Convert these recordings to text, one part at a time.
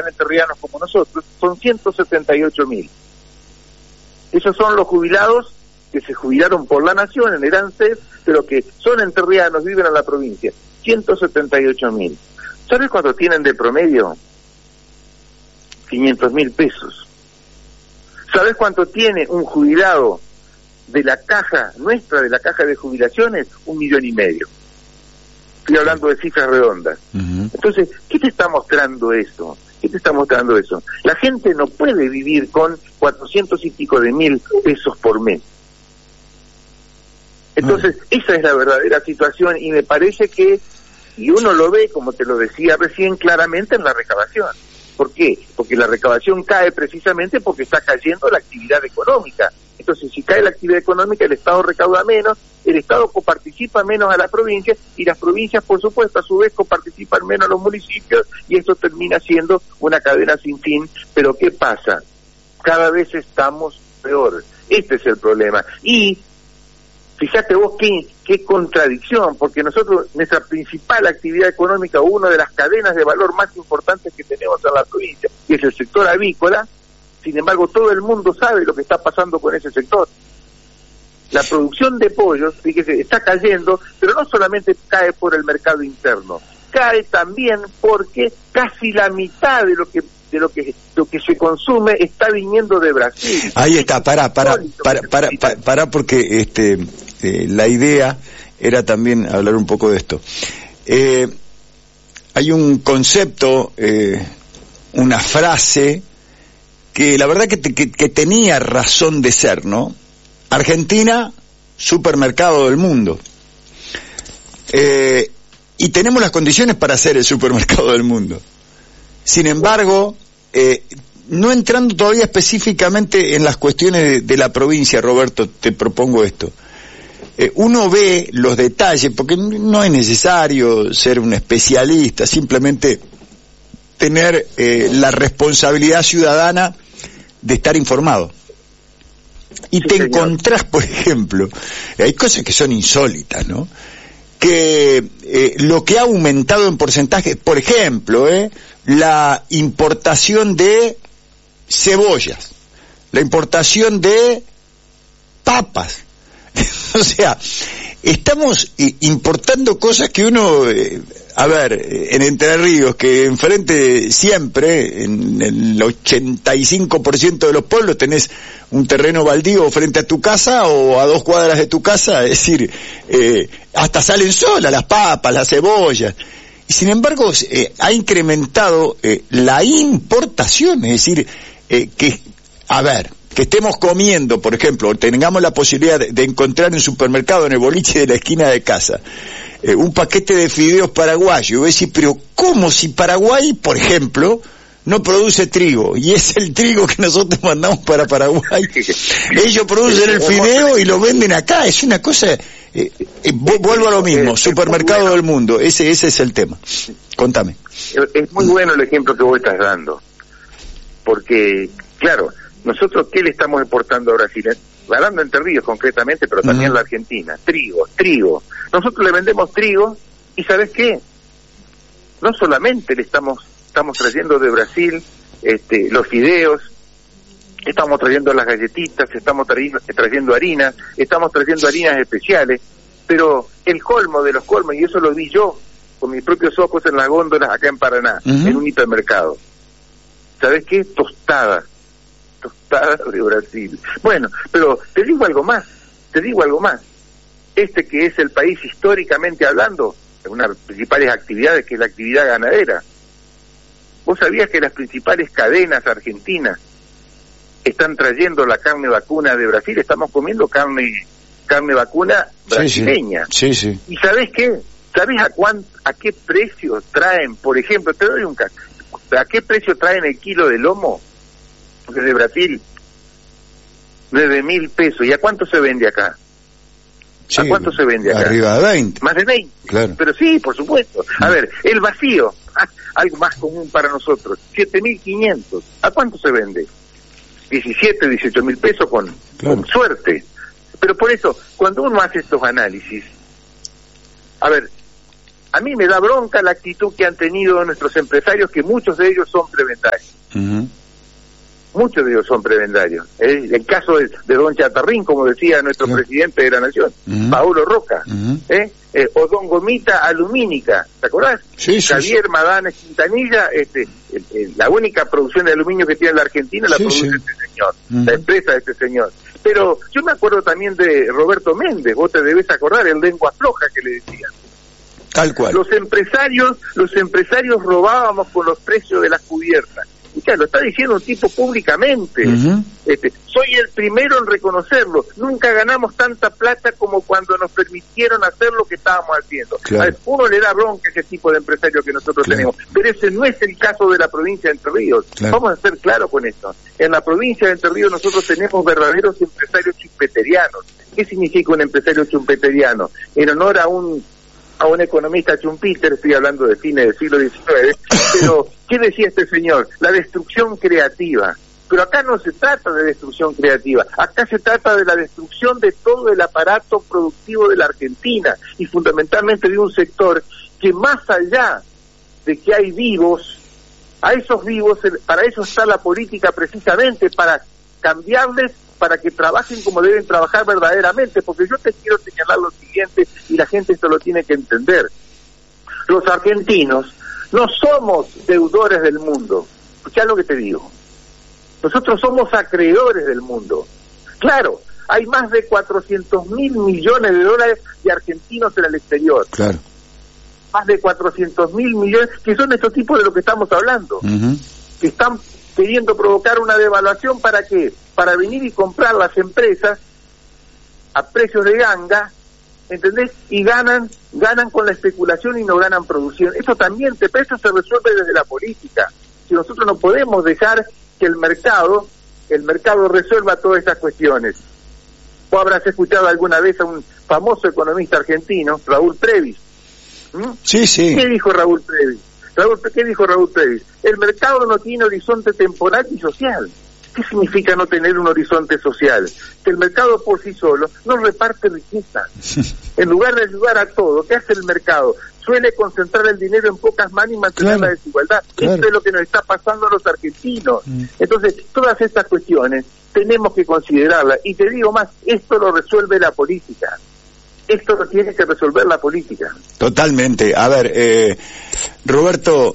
tan enterrianos como nosotros, son 178.000. Esos son los jubilados que se jubilaron por la nación en el ANSES, pero que son enterrianos, viven en la provincia. 178.000. ¿Sabes cuánto tienen de promedio? 500.000 pesos. ¿Sabes cuánto tiene un jubilado de la caja nuestra, de la caja de jubilaciones? 1,5 millones. Estoy hablando de cifras redondas. Entonces, ¿qué te está mostrando eso? ¿Qué te está mostrando eso? La gente no puede vivir con 400 y pico de mil pesos por mes. Entonces, esa es la verdadera situación, y me parece que, y uno lo ve, como te lo decía recién, claramente en la recaudación. ¿Por qué? Porque la recaudación cae precisamente porque está cayendo la actividad económica. Entonces, si cae la actividad económica, el Estado recauda menos, el Estado coparticipa menos a las provincias, y las provincias, por supuesto, a su vez coparticipan menos a los municipios, y esto termina siendo una cadena sin fin. Pero ¿qué pasa? Cada vez estamos peor. Este es el problema. Y fíjate vos qué contradicción, porque nosotros, nuestra principal actividad económica, una de las cadenas de valor más importantes que tenemos en la provincia, que es el sector avícola, sin embargo todo el mundo sabe lo que está pasando con ese sector. La producción de pollos, fíjese, está cayendo, pero no solamente cae por el mercado interno, cae también porque casi la mitad de lo que se consume está viniendo de Brasil. Ahí está, para porque la idea era también hablar un poco de esto. Hay un concepto, una frase que la verdad que tenía razón de ser, ¿no? Argentina, supermercado del mundo. Y tenemos las condiciones para ser el supermercado del mundo. Sin embargo, no entrando todavía específicamente en las cuestiones de la provincia, Roberto, te propongo esto. Uno ve los detalles, porque no es necesario ser un especialista, simplemente tener la responsabilidad ciudadana de estar informado. Y sí, te señor. Encontrás, por ejemplo, hay cosas que son insólitas, ¿no? Que lo que ha aumentado en porcentaje, por ejemplo, la importación de cebollas, la importación de papas. O sea, estamos importando cosas que uno, en Entre Ríos, que enfrente siempre, en el 85% de los pueblos, tenés un terreno baldío frente a tu casa o a 2 cuadras de tu casa, es decir, hasta salen solas las papas, las cebollas. Y sin embargo, ha incrementado la importación, es decir, que estemos comiendo, por ejemplo, tengamos la posibilidad de encontrar en el supermercado, en el boliche de la esquina de casa, un paquete de fideos paraguayos. Y voy a decir, pero ¿cómo si Paraguay, por ejemplo, no produce trigo? Y es el trigo que nosotros mandamos para Paraguay. Ellos producen el fideo y lo venden acá. Es una cosa... vuelvo a lo mismo, supermercado del mundo. Ese es el tema. Contame. Es muy bueno el ejemplo que vos estás dando. Porque, claro... Nosotros, ¿qué le estamos exportando a Brasil? Hablando de Entre Ríos concretamente, pero también a la Argentina. Trigo. Nosotros le vendemos trigo, y ¿sabes qué? No solamente le estamos trayendo de Brasil los fideos, estamos trayendo las galletitas, estamos trayendo harinas, estamos trayendo harinas especiales, pero el colmo de los colmos, y eso lo vi yo con mis propios ojos en las góndolas acá en Paraná, en un hipermercado. ¿Sabes qué? Tostadas de Brasil. Bueno, pero te digo algo más. Que es el país históricamente hablando, una de las principales actividades, que es la actividad ganadera. ¿Vos sabías que las principales cadenas argentinas están trayendo la carne vacuna de Brasil? Estamos comiendo carne vacuna brasileña. Sí. ¿Y sabés qué? ¿Sabés a qué precio traen? Por ejemplo, te doy un caso. ¿A qué precio traen el kilo de lomo de Brasil? 9.000 pesos. ¿Y a cuánto se vende acá? Sí, ¿a cuánto se vende acá? Arriba de 20. Más de 20. Claro. Pero sí, por supuesto. A ver, el vacío, algo más común para nosotros, 7.500. ¿A cuánto se vende? 18.000 pesos con suerte. Pero por eso, cuando uno hace estos análisis, a ver, a mí me da bronca la actitud que han tenido nuestros empresarios, que muchos de ellos son prebendarios. Muchos de ellos son prebendarios. El caso de Don Chatarrín, como decía nuestro presidente de la Nación, Paulo Roca, o Don Gomita Alumínica, ¿te acordás? Sí, Javier Madanes Quintanilla, la única producción de aluminio que tiene la Argentina la produce este señor, la empresa de este señor. Pero yo me acuerdo también de Roberto Méndez, vos te debes acordar, el lengua floja que le decían. Tal cual. Los empresarios robábamos con los precios de las cubiertas. Y claro, lo está diciendo un tipo públicamente. Soy el primero en reconocerlo. Nunca ganamos tanta plata como cuando nos permitieron hacer lo que estábamos haciendo. Claro. A ver, uno le da bronca a ese tipo de empresario que nosotros tenemos, pero ese no es el caso de la provincia de Entre Ríos. Claro. Vamos a ser claros con esto. En la provincia de Entre Ríos nosotros tenemos verdaderos empresarios chumpeterianos. ¿Qué significa un empresario chumpeteriano? En honor a un economista Schumpeter, estoy hablando de fines del siglo XIX, pero ¿qué decía este señor? La destrucción creativa. Pero acá no se trata de destrucción creativa, acá se trata de la destrucción de todo el aparato productivo de la Argentina, y fundamentalmente de un sector que, más allá de que hay vivos, a esos vivos, para eso está la política, precisamente para cambiarles, para que trabajen como deben trabajar verdaderamente, porque yo te quiero señalar lo siguiente, y la gente esto lo tiene que entender. Los argentinos no somos deudores del mundo. Escuchá lo que te digo. Nosotros somos acreedores del mundo. Claro, hay más de 400.000 millones de dólares de argentinos en el exterior. Claro. Más de 400.000 millones, que son estos tipos de lo que estamos hablando. Que están queriendo provocar una devaluación, ¿para qué? Para venir y comprar las empresas a precios de ganga, ¿entendés? Y ganan con la especulación y no ganan producción. Eso también, eso se resuelve desde la política. Si nosotros no podemos dejar que el mercado resuelva todas estas cuestiones. Vos habrás escuchado alguna vez a un famoso economista argentino, Raúl Previs. Sí. ¿Qué dijo Raúl Previs? ¿Qué dijo Raúl Previs? El mercado no tiene horizonte temporal y social. ¿Qué significa no tener un horizonte social? Que el mercado por sí solo no reparte riqueza. En lugar de ayudar a todo, ¿qué hace el mercado? Suele concentrar el dinero en pocas manos y mantener la desigualdad. Esto es lo que nos está pasando a los argentinos. Entonces, todas estas cuestiones tenemos que considerarlas. Y te digo más, esto lo resuelve la política. Esto lo tiene que resolver la política. Totalmente. A ver, Roberto,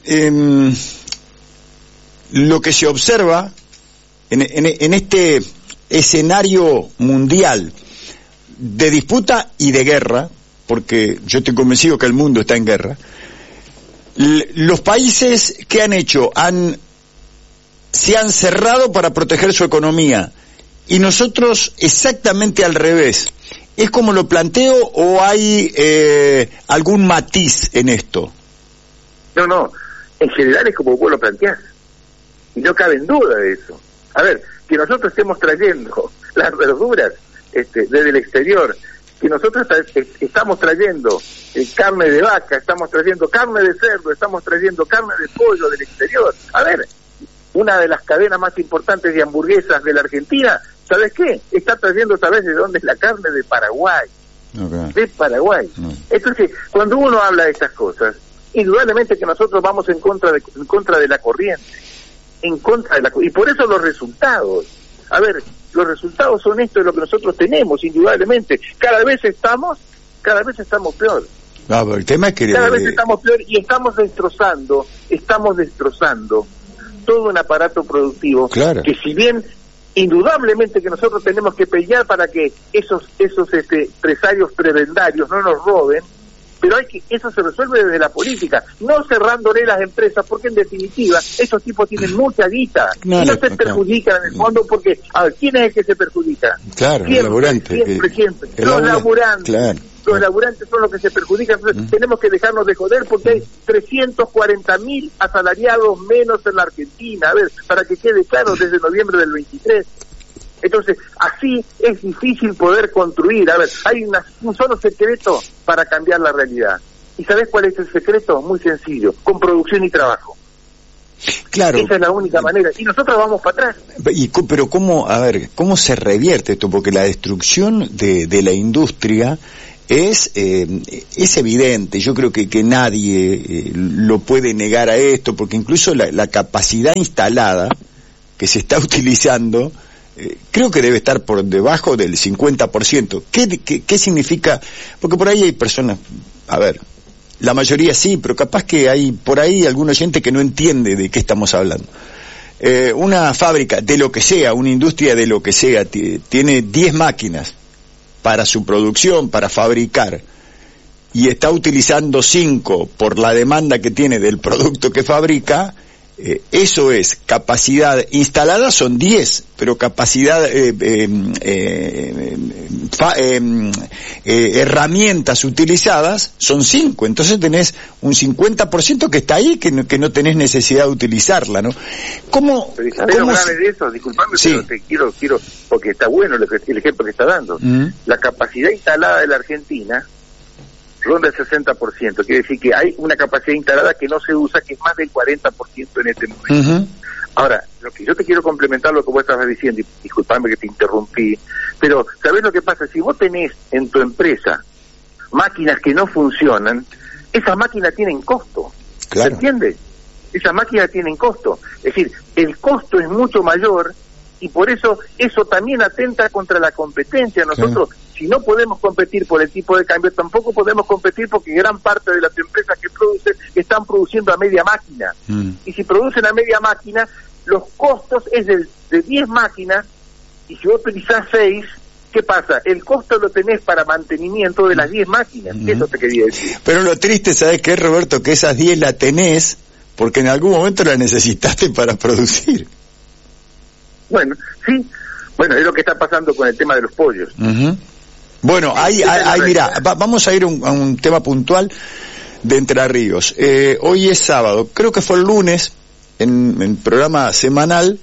lo que se observa en este escenario mundial de disputa y de guerra, porque yo estoy convencido que el mundo está en guerra, los países que han hecho se han cerrado para proteger su economía, y nosotros exactamente al revés. ¿Es como lo planteo o hay algún matiz en esto? No, en general es como vos lo planteás, y no cabe en duda de eso. A ver, que nosotros estemos trayendo las verduras desde el exterior, que nosotros estamos trayendo carne de vaca, estamos trayendo carne de cerdo, estamos trayendo carne de pollo del exterior. A ver, una de las cadenas más importantes de hamburguesas de la Argentina, ¿sabes qué? Está trayendo, ¿sabes de dónde es la carne? De Paraguay. Okay. De Paraguay. Entonces, cuando uno habla de estas cosas, indudablemente que nosotros vamos en contra de la corriente, y por eso los resultados. A ver, los resultados son esto de lo que nosotros tenemos, indudablemente. Cada vez estamos peor. No, el tema es que cada vez estamos peor, y estamos destrozando todo un aparato productivo, claro, que si bien indudablemente que nosotros tenemos que pelear para que esos empresarios prebendarios no nos roben, pero eso se resuelve desde la política, no cerrándole las empresas, porque en definitiva esos tipos tienen mucha guita, y no se perjudican en el fondo, porque, a ver, ¿quién es el que se perjudica? Claro, el laburante. Siempre. Los laburantes. Claro. Los laburantes son los que se perjudican. Entonces, tenemos que dejarnos de joder, porque hay 340.000 asalariados menos en la Argentina. A ver, para que quede claro, desde noviembre del 23. Entonces, así es difícil poder construir. A ver, hay un solo secreto para cambiar la realidad. ¿Y sabés cuál es el secreto? Muy sencillo, con producción y trabajo. Claro. Esa es la única manera. Y nosotros vamos para atrás. Pero ¿cómo se revierte esto? Porque la destrucción de la industria es evidente. Yo creo que nadie lo puede negar a esto, porque incluso la capacidad instalada que se está utilizando, creo que debe estar por debajo del 50%. ¿Qué significa? Porque por ahí hay personas, a ver, la mayoría sí, pero capaz que hay por ahí algún oyente que no entiende de qué estamos hablando. Una fábrica de lo que sea, una industria de lo que sea, tiene 10 máquinas para su producción, para fabricar, y está utilizando 5 por la demanda que tiene del producto que fabrica. Eso es, capacidad instalada son 10, pero capacidad, herramientas utilizadas son 5, entonces tenés un 50% que está ahí, que no tenés necesidad de utilizarla, ¿no? ¿Cómo lo grave de eso? Disculpame, sí, pero te quiero, porque está bueno el ejemplo que está dando. La capacidad instalada de la Argentina ronda el 60%, quiere decir que hay una capacidad instalada que no se usa, que es más del 40% en este momento. Ahora, lo que yo te quiero complementar lo que vos estabas diciendo, y disculpame que te interrumpí, pero ¿sabés lo que pasa? Si vos tenés en tu empresa máquinas que no funcionan, esas máquinas tienen costo, claro. ¿Se entiende? Esas máquinas tienen costo, es decir, el costo es mucho mayor, y por eso también atenta contra la competencia. Nosotros, si no podemos competir por el tipo de cambio, tampoco podemos competir porque gran parte de las empresas que producen están produciendo a media máquina. Y si producen a media máquina, los costos es de 10 máquinas, y si vos utilizás 6, ¿qué pasa? El costo lo tenés para mantenimiento de las 10 máquinas. Eso te quería decir. Pero lo triste, ¿sabes qué, Roberto? Que esas 10 la tenés porque en algún momento la necesitaste para producir. Bueno, sí. Bueno, es lo que está pasando con el tema de los pollos. Bueno, mira, vamos a ir a un tema puntual de Entre Ríos. Hoy es sábado, creo que fue el lunes, en programa semanal,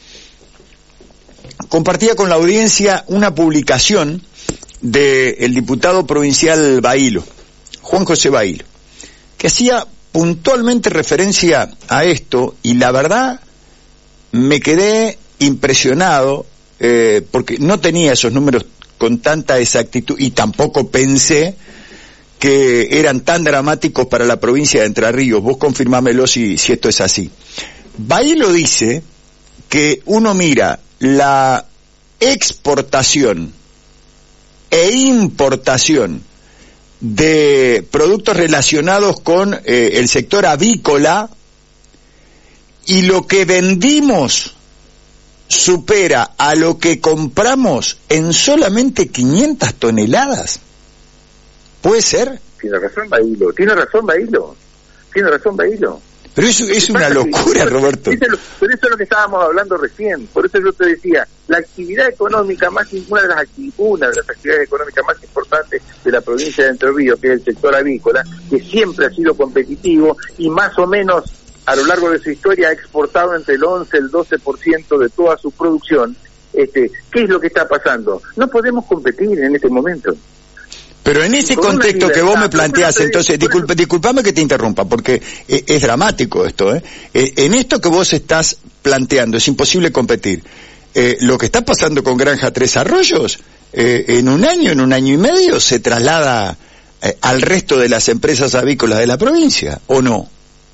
compartía con la audiencia una publicación del diputado provincial Bailo, Juan José Bailo, que hacía puntualmente referencia a esto, y la verdad me quedé impresionado, porque no tenía esos números con tanta exactitud, y tampoco pensé que eran tan dramáticos para la provincia de Entre Ríos. Vos confirmámelo si esto es así. Bailo dice que uno mira la exportación e importación de productos relacionados con el sector avícola, y lo que vendimos supera a lo que compramos en solamente 500 toneladas. ¿Puede ser? Tiene razón Bailo. Pero eso es una locura, Roberto. Pero eso es lo que estábamos hablando recién. Por eso yo te decía, la actividad económica una de las actividades económicas más importantes de la provincia de Entre Ríos, que es el sector avícola, que siempre ha sido competitivo y más o menos a lo largo de su historia ha exportado entre el 11 y el 12% de toda su producción. ¿Qué es lo que está pasando? No podemos competir en este momento. Pero en ese contexto que vos me planteás, entonces, disculpame que te interrumpa, porque es dramático esto, en esto que vos estás planteando, es imposible competir. Lo que está pasando con Granja Tres Arroyos, en un año y medio, se traslada al resto de las empresas avícolas de la provincia, ¿o no?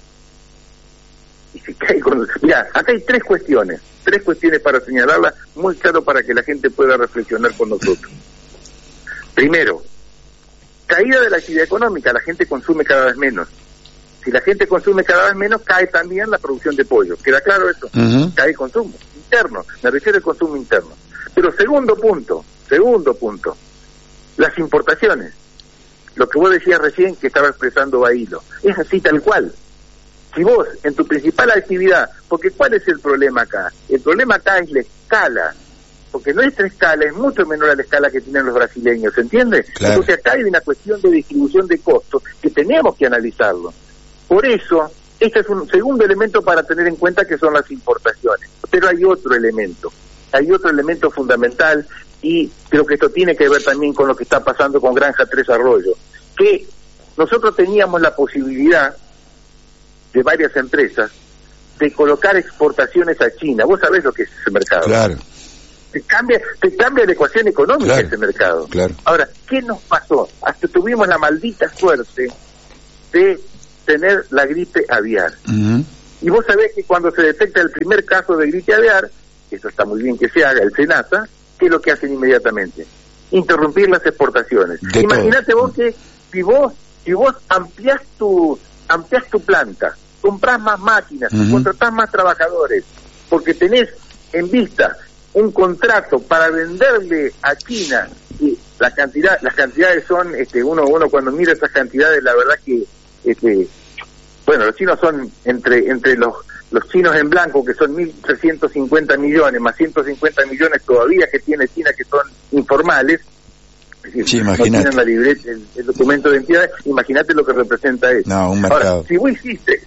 Mira, acá hay tres cuestiones para señalarlas, muy claro para que la gente pueda reflexionar con nosotros. Primero, caída de la actividad económica, la gente consume cada vez menos. Si la gente consume cada vez menos, cae también la producción de pollo. ¿Queda claro eso? Cae el consumo interno, me refiero al consumo interno. Pero segundo punto, las importaciones. Lo que vos decías recién, que estaba expresando Bailo, es así tal cual. Si vos, en tu principal actividad, porque ¿cuál es el problema acá? El problema acá es la escala, porque nuestra escala es mucho menor a la escala que tienen los brasileños, ¿se entiende? Claro. Entonces acá hay una cuestión de distribución de costos que tenemos que analizarlo. Por eso, este es un segundo elemento para tener en cuenta, que son las importaciones. Pero hay otro elemento fundamental, y creo que esto tiene que ver también con lo que está pasando con Granja Tres Arroyos, que nosotros teníamos la posibilidad de varias empresas de colocar exportaciones a China. Vos sabés lo que es ese mercado. Claro. te cambia la ecuación económica, claro, ese mercado. Claro. Ahora, ¿qué nos pasó? Hasta tuvimos la maldita suerte de tener la gripe aviar. Uh-huh. Y vos sabés que cuando se detecta el primer caso de gripe aviar, eso está muy bien que se haga, el SENASA, ¿qué es lo que hacen inmediatamente? Interrumpir las exportaciones. Imagínate vos que si vos ampliás tu planta, comprás más máquinas, uh-huh, contratás más trabajadores, porque tenés en vista un contrato para venderle a China, y las cantidades son, uno cuando mira esas cantidades, la verdad que, bueno, los chinos son entre los chinos en blanco, que son 1.350 millones, más 150 millones todavía que tiene China, que son informales, es decir, sí, no tienen la libreta, el documento de identidad. Imagínate lo que representa eso. No, un mercado. Ahora, si vos hiciste,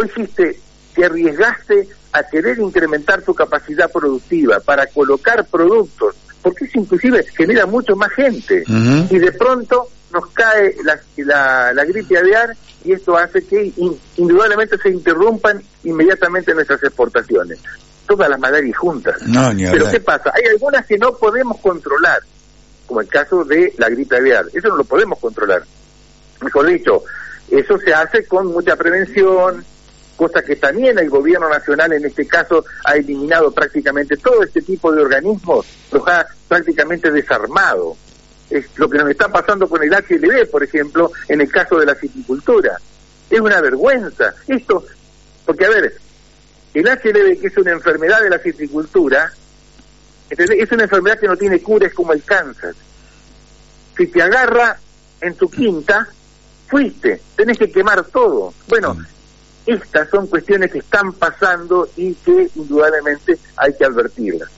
te arriesgaste a querer incrementar tu capacidad productiva para colocar productos, porque eso inclusive genera mucho más gente, uh-huh, y de pronto nos cae la gripe aviar, y esto hace que indudablemente se interrumpan inmediatamente nuestras exportaciones. Todas las malarias juntas. No, ni Pero ¿qué pasa? Hay algunas que no podemos controlar, como el caso de la gripe aviar. Eso no lo podemos controlar. Mejor dicho, eso se hace con mucha prevención, cosa que también el gobierno nacional en este caso ha eliminado prácticamente todo este tipo de organismos, los ha prácticamente desarmado. Es lo que nos está pasando con el HLB, por ejemplo, en el caso de la citricultura. Es una vergüenza esto, porque a ver, el HLB, que es una enfermedad de la citricultura, es una enfermedad que no tiene cura, es como el cáncer. Si te agarra en tu quinta, fuiste, tenés que quemar todo. Bueno, estas son cuestiones que están pasando y que indudablemente hay que advertirlas.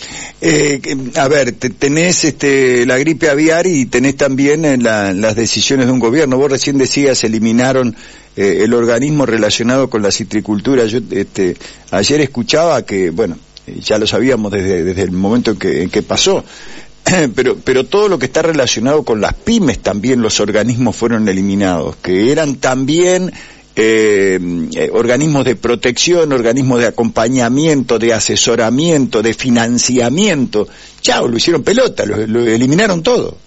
A ver, tenés la gripe aviar y tenés también las decisiones de un gobierno. Vos recién decías, eliminaron el organismo relacionado con la citricultura. Yo ayer escuchaba que, bueno, ya lo sabíamos desde el momento en que pasó, pero todo lo que está relacionado con las pymes también, los organismos fueron eliminados, que eran también organismos de protección, organismos de acompañamiento, de asesoramiento, de financiamiento. Chao, lo hicieron pelota, lo eliminaron todo.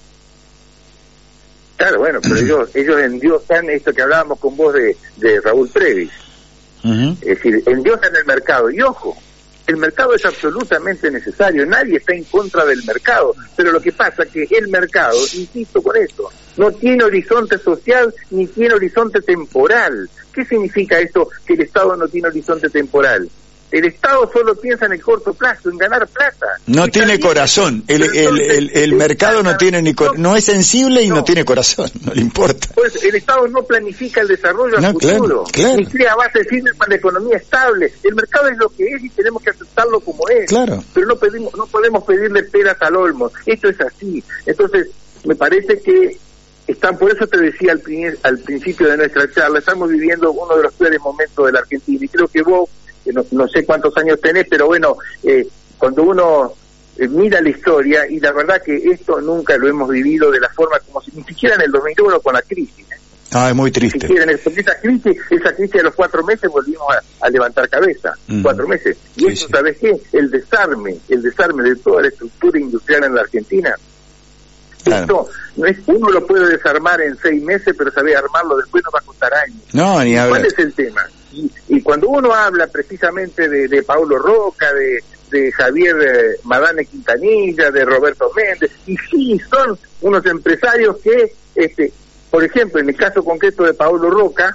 Claro, bueno, pero ellos endiosan esto que hablábamos con vos de Raúl Previs. Uh-huh. Es decir, endiosan el mercado. Y ojo, el mercado es absolutamente necesario, nadie está en contra del mercado, pero lo que pasa es que el mercado, insisto con esto, no tiene horizonte social ni tiene horizonte temporal. ¿Qué significa esto, que el Estado no tiene horizonte temporal? El Estado solo piensa en el corto plazo, en ganar plata. No tiene corazón. El mercado no tiene no es sensible y no tiene corazón, no le importa. Pues el Estado no planifica el desarrollo a futuro, claro. Ni crea bases firmes para la economía estable. El mercado es lo que es y tenemos que aceptarlo como es. Claro. Pero no podemos pedirle peras al olmo. Esto es así. Entonces, me parece que por eso te decía al principio de nuestra charla, estamos viviendo uno de los peores momentos de la Argentina, y creo que vos, no sé cuántos años tenés, pero bueno, cuando uno mira la historia, y la verdad que esto nunca lo hemos vivido de la forma como ni siquiera en el 2001 con la crisis. Es muy triste. Ni siquiera porque esa crisis de los 4 meses volvimos a levantar cabeza, 4 meses. Y eso, sí. ¿Sabes qué? El desarme de toda la estructura industrial en la Argentina. Claro. Esto no es, uno lo puede desarmar en 6 meses, pero saber armarlo después nos va a costar años. No, ni hablar. ¿Cuál es el tema? Y cuando uno habla precisamente de Paulo Roca, de Javier Madane Quintanilla, de Roberto Méndez, y sí, son unos empresarios que, por ejemplo, en el caso concreto de Paulo Roca,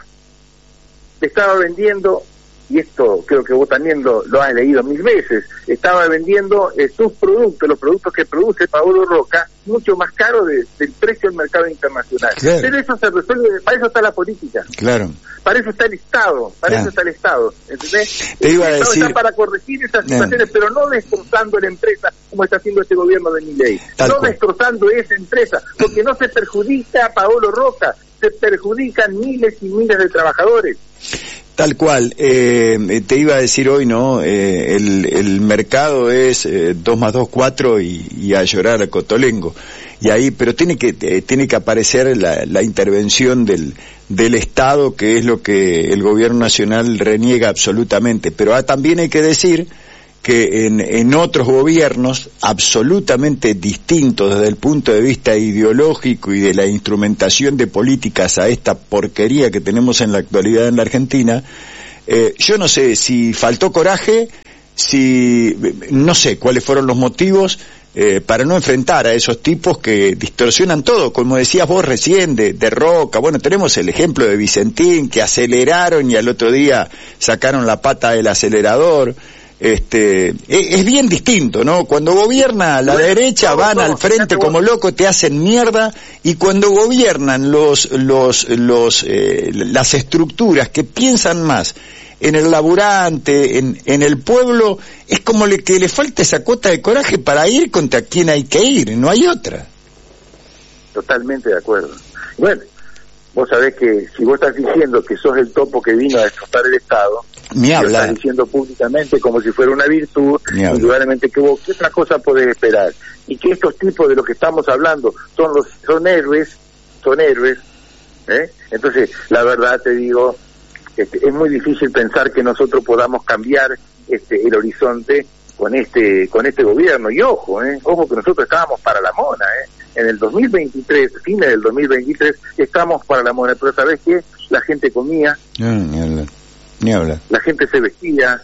estaba vendiendo, y esto creo que vos también lo has leído 1000 veces, estaba vendiendo sus productos, los productos que produce Paulo Roca, mucho más caro del precio del mercado internacional. Claro. Pero eso se resuelve, para eso está la política. Claro. Para eso está el Estado, eso está el Estado, ¿entendés? Te iba a decir, está para corregir esas situaciones, pero no destrozando la empresa como está haciendo este gobierno de Milei. No destrozando esa empresa, porque no se perjudica a Paulo Roca, se perjudican miles y miles de trabajadores. Tal cual, te iba a decir hoy, ¿no? El mercado es 2 más 2, 4 y a llorar a Cotolengo. Y ahí, pero tiene que aparecer la intervención del Estado, que es lo que el gobierno nacional reniega absolutamente. Pero también hay que decir que en otros gobiernos absolutamente distintos desde el punto de vista ideológico y de la instrumentación de políticas a esta porquería que tenemos en la actualidad en la Argentina, yo no sé si faltó coraje, no sé cuáles fueron los motivos para no enfrentar a esos tipos que distorsionan todo, como decías vos recién, de Roca. Bueno, tenemos el ejemplo de Vicentín, que aceleraron y al otro día sacaron la pata del acelerador. Es bien distinto, ¿no? Cuando gobierna la derecha van al frente como locos, te hacen mierda, y cuando gobiernan las estructuras que piensan más en el laburante, en el pueblo, es como que le falta esa cuota de coraje para ir contra quien hay que ir, no hay otra. Totalmente de acuerdo. Bueno, vos sabés que si vos estás diciendo que sos el topo que vino a destrozar el Estado, ni habla. Lo estás diciendo públicamente como si fuera una virtud, indudablemente que vos, ¿qué otra cosa podés esperar? Y que estos tipos de los que estamos hablando son héroes, Entonces, la verdad te digo, es muy difícil pensar que nosotros podamos cambiar el horizonte con este gobierno. Y ojo que nosotros estábamos para la mona, en el 2023, fines del 2023, estamos para la mona, pero ¿sabés qué? La gente comía, ni habla. La gente se vestía,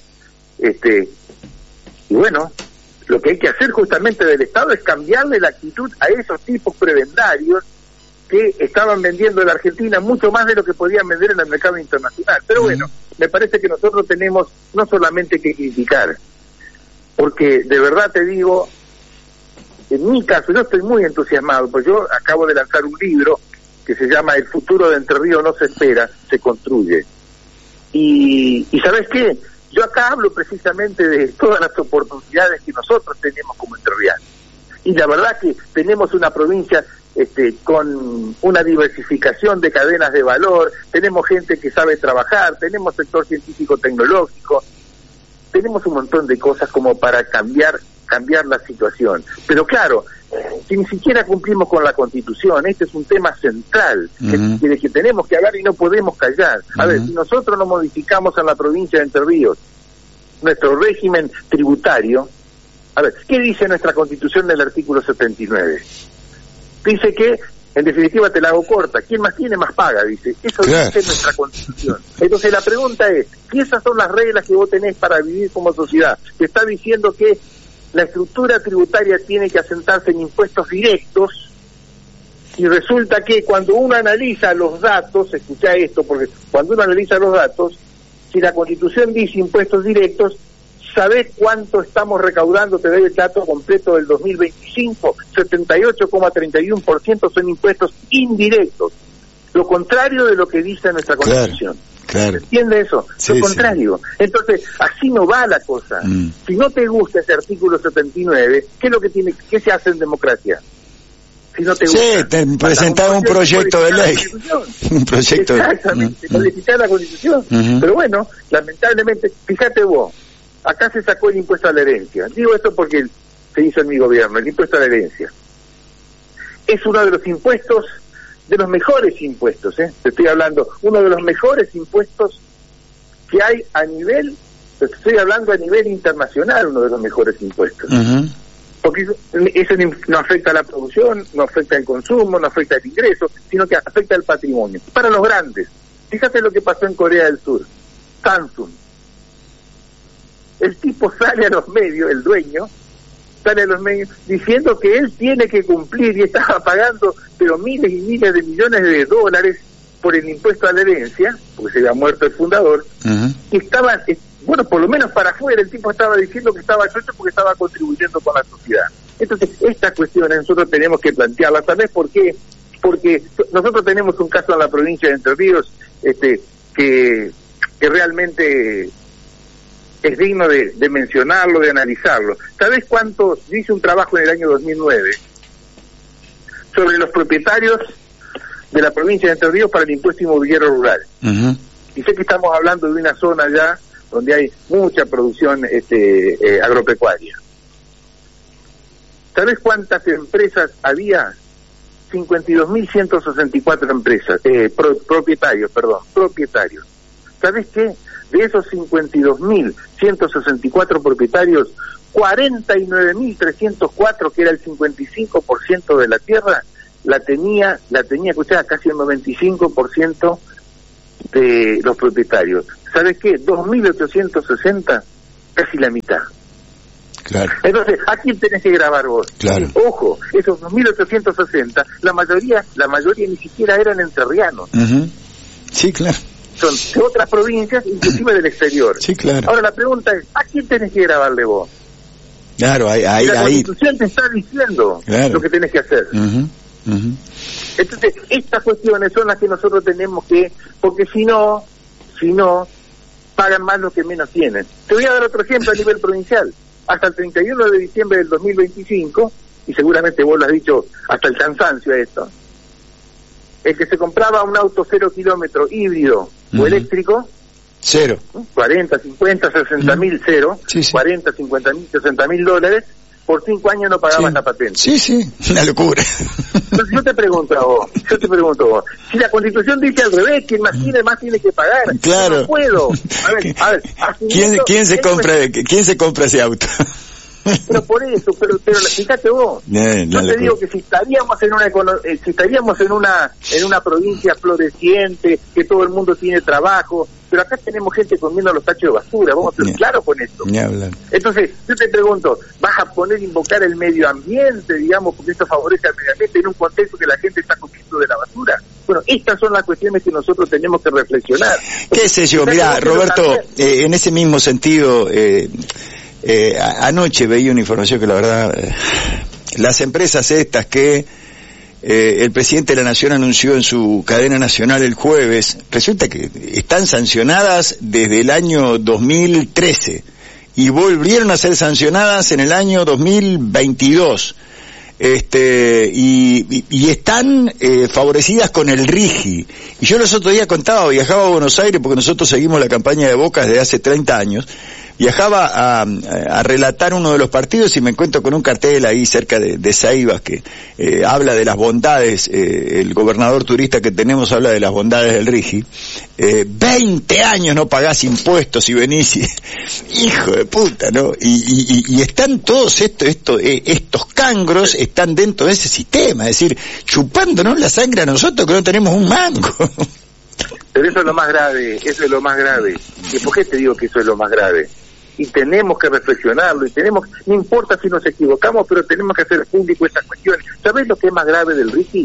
y bueno, lo que hay que hacer justamente del Estado es cambiarle la actitud a esos tipos prebendarios que estaban vendiendo en la Argentina mucho más de lo que podían vender en el mercado internacional. Pero bueno, me parece que nosotros tenemos no solamente que criticar, porque de verdad te digo, en mi caso, yo estoy muy entusiasmado, pues yo acabo de lanzar un libro que se llama El futuro de Entre Ríos no se espera, se construye. Y ¿sabes qué? Yo acá hablo precisamente de todas las oportunidades que nosotros tenemos como entrerrianos. Y la verdad que tenemos una provincia con una diversificación de cadenas de valor, tenemos gente que sabe trabajar, tenemos sector científico-tecnológico, tenemos un montón de cosas como para cambiar la situación. Pero claro, si ni siquiera cumplimos con la Constitución, este es un tema central que tenemos que hablar y no podemos callar. A ver, si nosotros no modificamos en la provincia de Entre Ríos nuestro régimen tributario, a ver, ¿qué dice nuestra Constitución del artículo 79? Dice que, en definitiva, te la hago corta, ¿quién más tiene, más paga? Dice, eso dice nuestra Constitución. Entonces la pregunta es, si esas son las reglas que vos tenés para vivir como sociedad, te está diciendo que la estructura tributaria tiene que asentarse en impuestos directos, y resulta que cuando uno analiza los datos, escuchá esto, porque cuando uno analiza los datos, si la Constitución dice impuestos directos, ¿sabés cuánto estamos recaudando? Te doy el dato completo del 2025, 78,31% son impuestos indirectos, lo contrario de lo que dice nuestra Constitución. Claro. ¿Entiende eso? Sí, lo contrario. Sí. Entonces, así no va la cosa. Si no te gusta ese artículo 79, ¿qué se hace en democracia? Si no te gusta. Sí, te presentaba un proyecto de ley. Un proyecto. Exactamente, modificar la Constitución. Pero bueno, lamentablemente, fíjate vos, acá se sacó el impuesto a la herencia. Digo esto porque se hizo en mi gobierno, el impuesto a la herencia. Es uno de los impuestos, de los mejores impuestos, te estoy hablando, uno de los mejores impuestos que hay te estoy hablando a nivel internacional, uno de los mejores impuestos. Porque eso no afecta a la producción, no afecta al consumo, no afecta al ingreso, sino que afecta al patrimonio. Para los grandes, fíjate lo que pasó en Corea del Sur, Samsung. El tipo sale a los medios, el dueño, sale a los medios diciendo que él tiene que cumplir y estaba pagando pero miles y miles de millones de dólares por el impuesto a la herencia, porque se había muerto el fundador, y estaba, bueno, por lo menos para afuera el tipo estaba diciendo que estaba chocho porque estaba contribuyendo con la sociedad. Entonces, estas cuestiones nosotros tenemos que plantearlas. ¿Sabés por qué? Porque nosotros tenemos un caso en la provincia de Entre Ríos que realmente es digno de mencionarlo, de analizarlo. ¿Sabés cuánto? Hice un trabajo en el año 2009 sobre los propietarios de la provincia de Entre Ríos para el impuesto inmobiliario rural. Y sé que estamos hablando de una zona ya donde hay mucha producción agropecuaria. ¿Sabés cuántas empresas había? 52.164 empresas, propietarios. ¿Sabés qué? de esos 52.164 propietarios, 49.304, que era el 55% de la tierra, la tenía, escuchá, casi el 95% de los propietarios. ¿Sabes qué? 2.860, casi la mitad. Claro. Entonces, ¿a quién tenés que grabar vos? Claro. Ojo, esos 2.860, la mayoría ni siquiera eran entrerrianos. Uh-huh. Sí, claro. Son de otras provincias, inclusive del exterior. Sí, claro. Ahora la pregunta es, ¿a quién tenés que grabarle vos? Claro, ahí. La Constitución te está diciendo lo que tenés que hacer. Uh-huh. Uh-huh. Entonces, estas cuestiones son las que nosotros tenemos que, porque si no, pagan más los que menos tienen. Te voy a dar otro ejemplo a nivel provincial. Hasta el 31 de diciembre del 2025, y seguramente vos lo has dicho hasta el cansancio a esto, el que se compraba un auto 0 kilómetro híbrido o eléctrico, cero, 40, 50, 60 mil, cero, sí. 40, 50 mil, 60 mil dólares, por 5 años no pagabas la patente. Sí, una locura. Entonces yo te pregunto a vos, si la Constitución dice al revés, quien más tiene que pagar. Claro. Yo no puedo. A ver, ¿Quién se compra ese auto? Pero por eso, pero fíjate vos, yo te digo que si estaríamos en una provincia floreciente, que todo el mundo tiene trabajo, pero acá tenemos gente comiendo los tachos de basura, vamos a ser claros con esto. Entonces, yo te pregunto, ¿vas a invocar el medio ambiente, digamos, porque esto favorece al medio ambiente en un contexto que la gente está comiendo de la basura? Bueno, estas son las cuestiones que nosotros tenemos que reflexionar. ¿Qué sé yo? Mirá, Roberto, en ese mismo sentido, anoche veía una información que la verdad, las empresas estas que el presidente de la Nación anunció en su cadena nacional el jueves, resulta que están sancionadas desde el año 2013 y volvieron a ser sancionadas en el año 2022. Y están favorecidas con el RIGI. Y yo los otros días viajaba a Buenos Aires porque nosotros seguimos la campaña de Boca desde hace 30 años. Viajaba a relatar uno de los partidos y me encuentro con un cartel ahí cerca de Ceibas que habla de las bondades, el gobernador turista que tenemos habla de las bondades del RIGI. 20 años no pagás impuestos y venís hijo de puta, ¿no? Y están todos estos cangros están dentro de ese sistema, es decir, chupándonos la sangre a nosotros que no tenemos un mango. Pero eso es lo más grave. ¿Y por qué te digo que eso es lo más grave? Y tenemos que reflexionarlo, no importa si nos equivocamos, pero tenemos que hacer público estas cuestiones. ¿Sabés lo que es más grave del RIGI?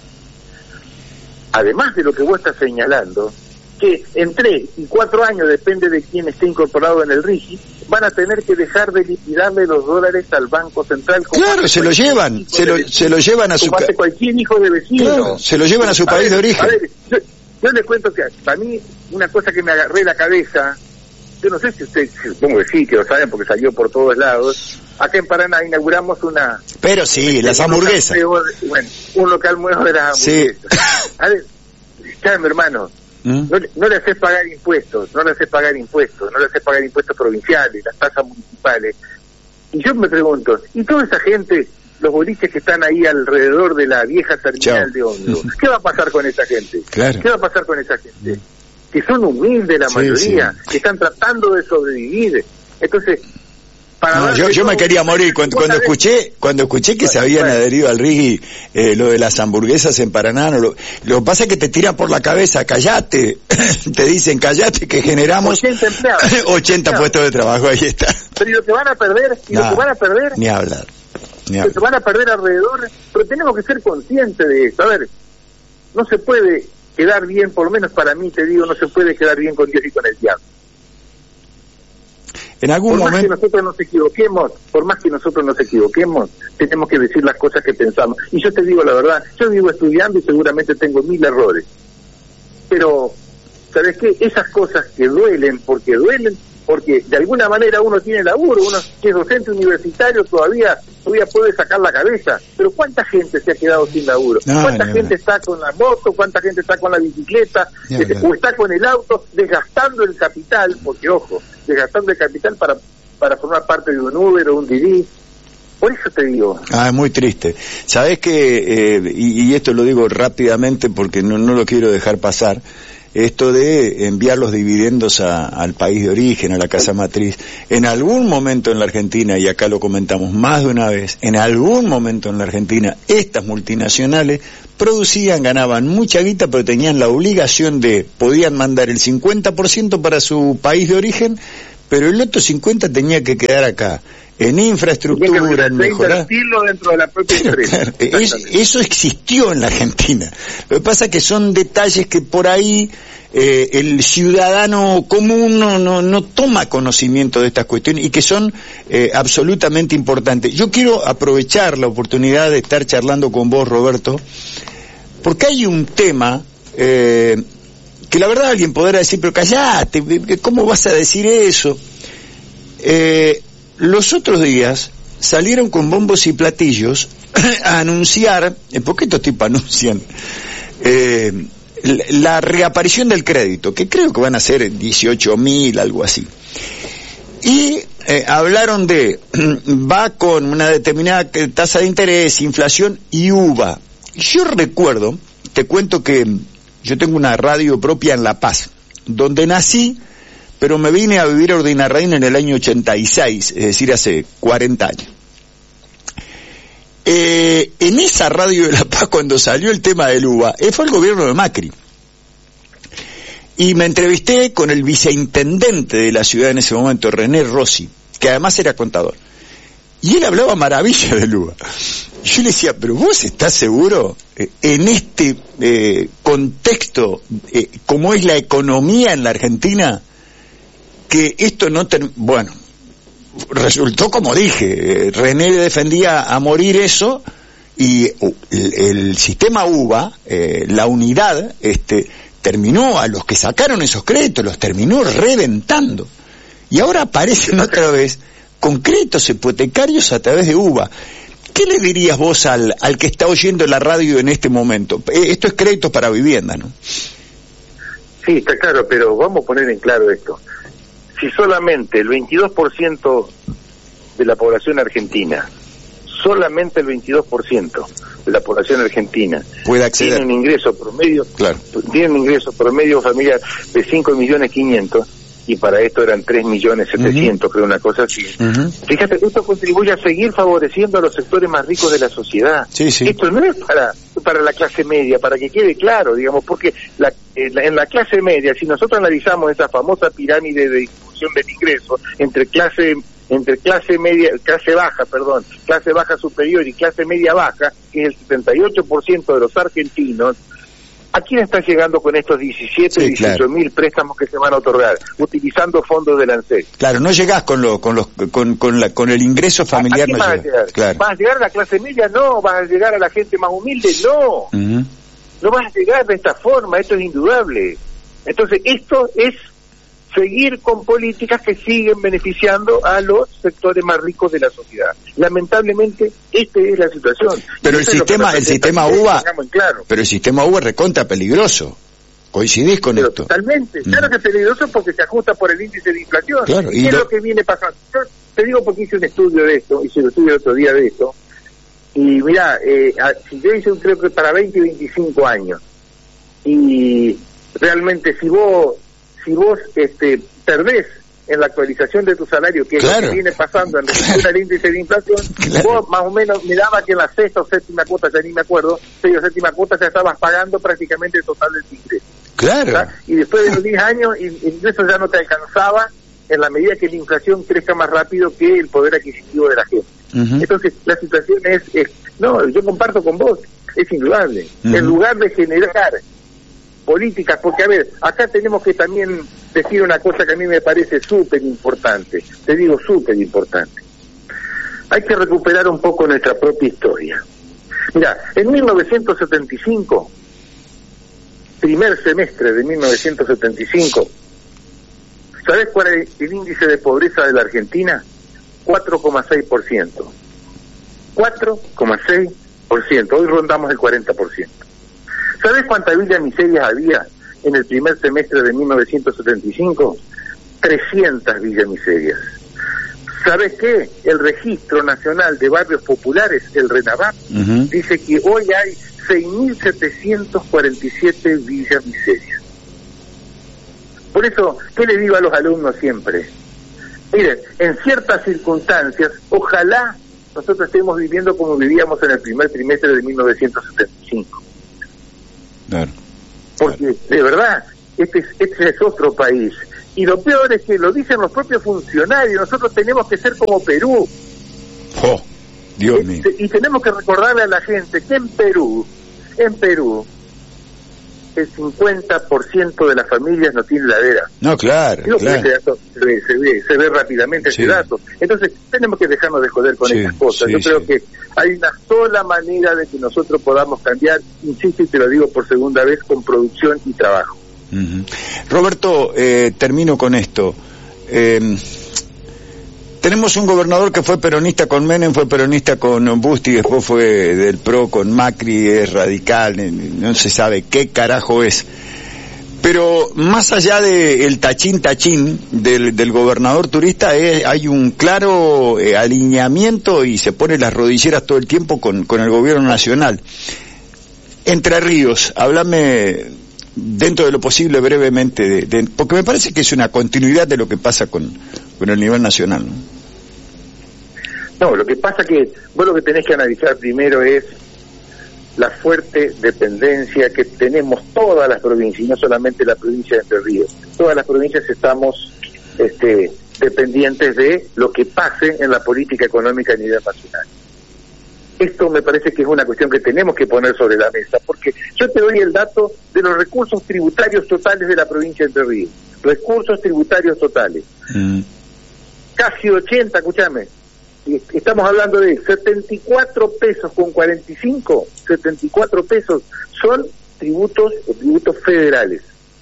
Además de lo que vos estás señalando, que en 3 y 4 años, depende de quién esté incorporado en el RIGI, van a tener que dejar de liquidarle los dólares al Banco Central. Claro, se lo llevan a su país. Cualquier hijo de vecino. Claro, se lo llevan a su país de origen. A ver, yo les cuento que para mí una cosa que me agarré la cabeza, yo no sé si ustedes, supongo que sí, que lo saben porque salió por todos lados, acá en Paraná inauguramos una... Pero sí, las hamburguesas. Un local nuevo de las hamburguesas. Sí. A ver, mi hermano, no le haces pagar impuestos provinciales, las tasas municipales. Y yo me pregunto, ¿y toda esa gente, los boliches que están ahí alrededor de la vieja terminal de ómnibus, qué va a pasar con esa gente? Claro. ¿Qué va a pasar con esa gente? Que son humildes la mayoría, que están tratando de sobrevivir. Entonces, yo me quería morir cuando escuché que se habían adherido al RIGI, lo de las hamburguesas en Paraná. Lo que pasa es que te tiran por la cabeza, callate, te dicen callate que generamos 80 puestos de trabajo, ahí está. Pero lo que van a perder, ni hablar. Que se van a perder alrededor, pero tenemos que ser conscientes de esto. A ver, no se puede quedar bien, por lo menos para mí te digo, no se puede quedar bien con Dios y con el diablo. En algún momento... Por más que nosotros nos equivoquemos, tenemos que decir las cosas que pensamos. Y yo te digo la verdad, yo vivo estudiando y seguramente tengo 1000 errores. Pero, ¿sabes qué? Esas cosas que duelen porque de alguna manera uno tiene laburo, uno que es docente universitario todavía puede sacar la cabeza, pero ¿cuánta gente se ha quedado sin laburo? ¿Cuánta gente está con la moto? ¿Cuánta gente está con la bicicleta? O está con el auto, desgastando el capital, porque ojo, desgastando el capital para formar parte de un Uber o un Didi. Por eso te digo. Es muy triste. Sabés que, y esto lo digo rápidamente porque no lo quiero dejar pasar, esto de enviar los dividendos al país de origen, a la casa matriz. En algún momento en la Argentina, y acá lo comentamos más de una vez, en algún momento en la Argentina, estas multinacionales producían, ganaban mucha guita, pero tenían la obligación podían mandar el 50% para su país de origen, pero el otro 50% tenía que quedar acá, en infraestructura, en mejorar. Invertirlo dentro de la propia empresa. Claro, eso existió en la Argentina. Lo que pasa es que son detalles que por ahí el ciudadano común no toma conocimiento de estas cuestiones y que son absolutamente importantes. Yo quiero aprovechar la oportunidad de estar charlando con vos, Roberto, porque hay un tema que la verdad alguien podrá decir, pero callate, ¿cómo vas a decir eso? Los otros días salieron con bombos y platillos a anunciar, porque estos tipos anuncian, la reaparición del crédito, que creo que van a ser 18.000, algo así. Y hablaron va con una determinada tasa de interés, inflación y UVA. Yo recuerdo, te cuento que yo tengo una radio propia en La Paz, donde nací, pero me vine a vivir a Ordinarraín en el año 86, es decir, hace 40 años. En esa radio de La Paz, cuando salió el tema del UVA, fue el gobierno de Macri. Y me entrevisté con el viceintendente de la ciudad en ese momento, René Rossi, que además era contador. Y él hablaba maravilla del UVA. Yo le decía, pero vos estás seguro, en este contexto, como es la economía en la Argentina, que esto no bueno, resultó como dije, René defendía a morir eso, y el sistema UVA, la unidad, terminó, a los que sacaron esos créditos, los terminó reventando. Y ahora aparecen otra vez con créditos hipotecarios a través de UVA. ¿Qué le dirías vos al que está oyendo la radio en este momento? Esto es créditos para vivienda, ¿no? Sí, está claro, pero vamos a poner en claro esto. Si solamente el 22% de la población argentina, solamente el 22% de la población argentina puede acceder, tiene un ingreso promedio, claro, tiene un ingreso promedio familiar de 5.500.000, y para esto eran 3.700.000, creo, una cosa así. Fíjate que esto contribuye a seguir favoreciendo a los sectores más ricos de la sociedad. Sí. Esto no es para la clase media, para que quede claro, digamos, porque en la clase media, si nosotros analizamos esa famosa pirámide de distribución del ingreso entre clase baja superior y clase media baja, que es el 78% de los argentinos, ¿a quién está llegando con estos 18.000 préstamos que se van a otorgar, utilizando fondos del ANSES? Claro, no llegás con el ingreso familiar. ¿A quién vas a llegar? Claro. ¿Vas a llegar a la clase media? No. ¿Vas a llegar a la gente más humilde? No. No vas a llegar de esta forma, esto es indudable. Entonces, esto es seguir con políticas que siguen beneficiando a los sectores más ricos de la sociedad. Lamentablemente, esta es la situación. Pero el sistema UVA es recontra peligroso. ¿Coincidís con esto? Totalmente. Claro que es peligroso porque se ajusta por el índice de inflación. Claro, ¿Qué es lo que viene pasando? Yo te digo porque hice un estudio de esto, hice un estudio el otro día de esto, y mirá, yo hice creo que para 20 y 25 años, y realmente si vos perdés en la actualización de tu salario, que es lo que viene pasando en relación al índice de inflación, vos más o menos me daba que en la sexta o séptima cuota, ya ni me acuerdo, sexta o séptima cuota ya estabas pagando prácticamente el total del ingreso. Claro. ¿Verdad? Y después de los 10 años, el ingreso ya no te alcanzaba en la medida que la inflación crezca más rápido que el poder adquisitivo de la gente. Entonces, la situación no, yo comparto con vos, es indudable. En lugar de generar políticas, porque a ver, acá tenemos que también decir una cosa que a mí me parece súper importante, te digo súper importante. Hay que recuperar un poco nuestra propia historia. Mira, en 1975, primer semestre de 1975, ¿sabes cuál es el índice de pobreza de la Argentina? 4,6%. 4,6%. Hoy rondamos el 40%. ¿Sabes cuántas villas miserias había en el primer semestre de 1975? 300 villas miserias. ¿Sabes qué? El Registro Nacional de Barrios Populares, el RENAVAP, dice que hoy hay 6.747 villas miserias. Por eso, ¿qué le digo a los alumnos siempre? Miren, en ciertas circunstancias, ojalá nosotros estemos viviendo como vivíamos en el primer trimestre de 1975. Claro. Porque, de verdad, este es otro país. Y lo peor es que lo dicen los propios funcionarios, nosotros tenemos que ser como Perú. ¡Oh, Dios mío! Y tenemos que recordarle a la gente que en Perú, el 50% de las familias no tiene heladera. No, claro, claro. Ese dato se ve rápidamente, ese dato. Entonces, tenemos que dejarnos de joder con esas cosas. Yo creo que hay una sola manera de que nosotros podamos cambiar, insisto y te lo digo por segunda vez, con producción y trabajo. Uh-huh. Roberto, termino con esto. Tenemos un gobernador que fue peronista con Menem, fue peronista con Busti, después fue del PRO con Macri, es radical, no se sabe qué carajo es. Pero más allá del tachín del gobernador turista, hay un claro alineamiento y se pone las rodilleras todo el tiempo con el gobierno nacional. Entre Ríos, háblame dentro de lo posible brevemente, porque me parece que es una continuidad de lo que pasa con el nivel nacional, ¿no? No, lo que pasa que vos lo que tenés que analizar primero es la fuerte dependencia que tenemos todas las provincias, y no solamente la provincia de Entre Ríos. Todas las provincias estamos dependientes de lo que pase en la política económica a nivel nacional. Esto me parece que es una cuestión que tenemos que poner sobre la mesa, porque yo te doy el dato de los recursos tributarios totales de la provincia de Entre Ríos. Recursos tributarios totales. Casi 80, escúchame. Estamos hablando de 74 pesos con 45, 74 pesos son tributos federales.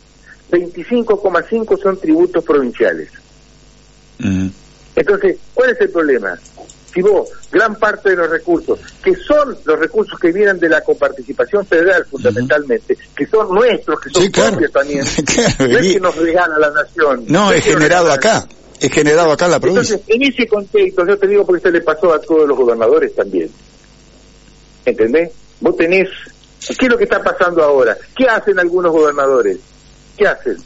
25,5 son tributos provinciales. Entonces, ¿cuál es el problema? Si vos, gran parte de los recursos, que son los recursos que vienen de la coparticipación federal fundamentalmente, que son nuestros, que son propios también, no es que nos regala la nación. No, es generado acá. Es generado acá en la provincia. Entonces, en ese contexto, yo te digo porque se le pasó a todos los gobernadores también. ¿Entendés? Vos tenés... ¿Qué es lo que está pasando ahora? ¿Qué hacen algunos gobernadores? ¿Qué hacen?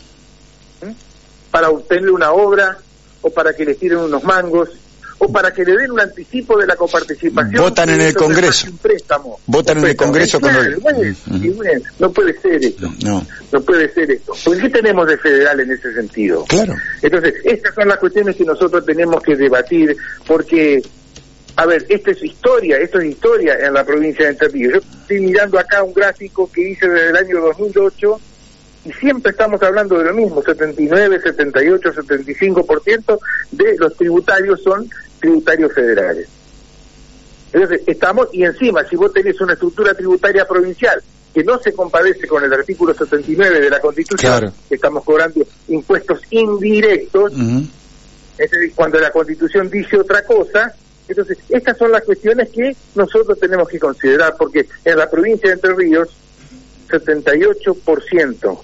Para obtener una obra, o para que les tiren unos mangos, o para que le den un anticipo de la coparticipación. Votan en el Congreso. Votan en el Congreso. No puede ser esto. No puede ser esto. ¿Por qué tenemos de federal en ese sentido? Claro. Entonces, estas son las cuestiones que nosotros tenemos que debatir, porque, a ver, esto es historia en la provincia de Entre Ríos. Yo estoy mirando acá un gráfico que hice desde el año 2008, y siempre estamos hablando de lo mismo, 79, 78, 75% de los tributarios son tributarios federales. Entonces, estamos, y encima, si vos tenés una estructura tributaria provincial que no se compadece con el artículo 79 de la Constitución, que estamos cobrando impuestos indirectos, es decir, cuando la Constitución dice otra cosa. Entonces, estas son las cuestiones que nosotros tenemos que considerar, porque en la provincia de Entre Ríos, 78%,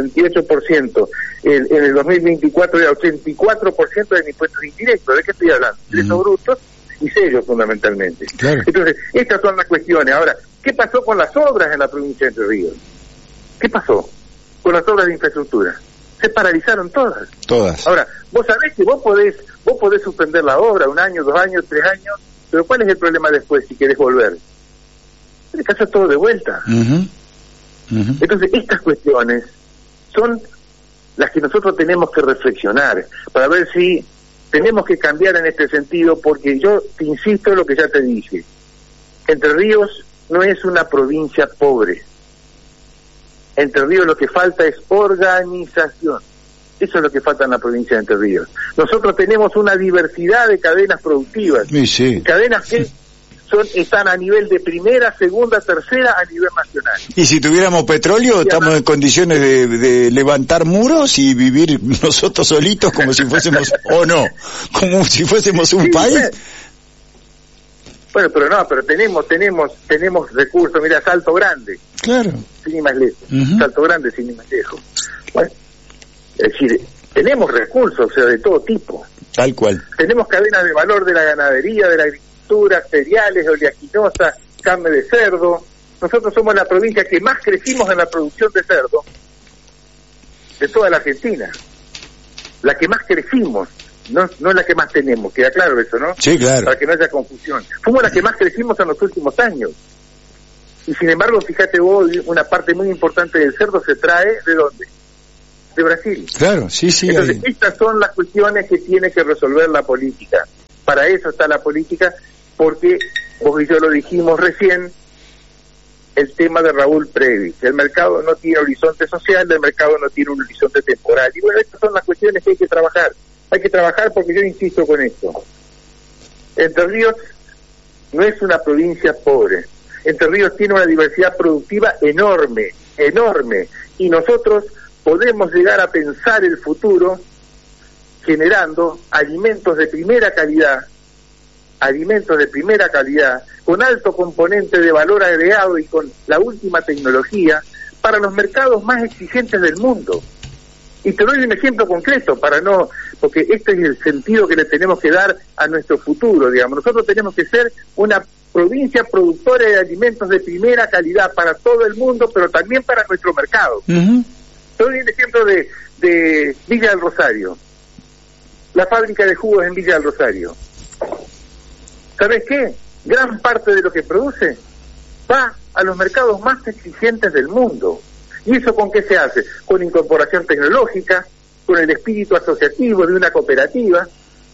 en el 2024 era 84% de impuestos indirectos. ¿De qué estoy hablando? Ingresos brutos y sellos fundamentalmente. Claro. Entonces, estas son las cuestiones. Ahora, ¿qué pasó con las obras en la provincia de Entre Ríos? ¿Qué pasó con las obras de infraestructura? Se paralizaron todas. Ahora, vos sabés que vos podés suspender la obra 1 año, 2 años, 3 años, pero ¿cuál es el problema después si querés volver? En el caso es todo de vuelta. Entonces, estas cuestiones son las que nosotros tenemos que reflexionar para ver si tenemos que cambiar en este sentido, porque yo te insisto en lo que ya te dije. Entre Ríos no es una provincia pobre. Entre Ríos lo que falta es organización. Eso es lo que falta en la provincia de Entre Ríos. Nosotros tenemos una diversidad de cadenas productivas, cadenas que están a nivel de primera, segunda, tercera a nivel nacional. Y si tuviéramos petróleo, estamos en condiciones de levantar muros y vivir nosotros solitos como si fuésemos, o no, como si fuésemos un país. Bueno, pero tenemos recursos. Mira, Salto Grande. Claro. Sin ir más lejos. Salto Grande, sin ir más lejos. Bueno, es decir, tenemos recursos, o sea, de todo tipo. Tal cual. Tenemos cadenas de valor de la ganadería, de la agricultura, cereales, oleaginosa, carne de cerdo. Nosotros somos la provincia que más crecimos en la producción de cerdo. de toda la Argentina, la que más crecimos, no la que más tenemos, queda claro eso, ¿no? Sí, claro. Para que no haya confusión. Fuimos la que más crecimos en los últimos años. Y sin embargo, fíjate vos, una parte muy importante del cerdo se trae, ¿de dónde? De Brasil. Claro, sí. Entonces, estas son las cuestiones que tiene que resolver la política. Para eso está la política, porque vos y yo lo dijimos recién, el tema de Raúl Previs. El mercado no tiene horizonte social, el mercado no tiene un horizonte temporal. Y bueno, estas son las cuestiones que hay que trabajar. Hay que trabajar porque yo insisto con esto. Entre Ríos no es una provincia pobre. Entre Ríos tiene una diversidad productiva enorme, y nosotros podemos llegar a pensar el futuro generando alimentos de primera calidad, con alto componente de valor agregado y con la última tecnología para los mercados más exigentes del mundo. Y te doy un ejemplo concreto porque este es el sentido que le tenemos que dar a nuestro futuro, digamos. Nosotros tenemos que ser una provincia productora de alimentos de primera calidad para todo el mundo, pero también para nuestro mercado. Uh-huh. Te doy un ejemplo de Villa del Rosario, la fábrica de jugos en Villa del Rosario. ¿Sabes qué? Gran parte de lo que produce va a los mercados más exigentes del mundo. ¿Y eso con qué se hace? Con incorporación tecnológica, con el espíritu asociativo de una cooperativa,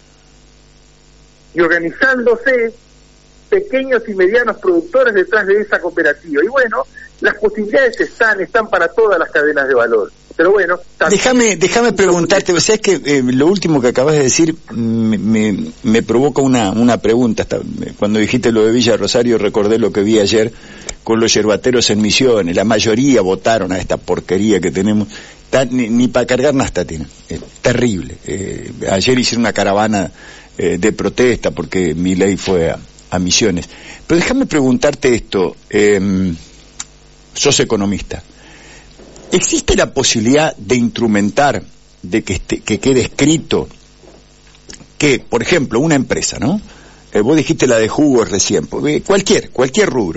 y organizándose pequeños y medianos productores detrás de esa cooperativa. Y bueno, las posibilidades están para todas las cadenas de valor. Pero bueno... Déjame preguntarte, ¿sabes que lo último que acabas de decir me provoca una pregunta? Cuando dijiste lo de Villa Rosario recordé lo que vi ayer con los yerbateros en Misiones. La mayoría votaron a esta porquería que tenemos. Ni para cargar nafta tienen. Terrible. Ayer hicieron una caravana de protesta porque Milei fue a Misiones. Pero déjame preguntarte esto. Sos economista. ¿Existe la posibilidad de instrumentar, de que quede escrito que, por ejemplo, una empresa, ¿no? Vos dijiste la de jugos recién, cualquier rubro,